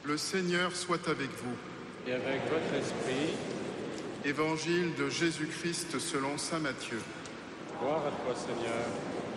Le Seigneur soit avec vous. Et avec votre esprit, Évangile de Jésus-Christ selon saint Matthieu. gloire à toi Seigneur.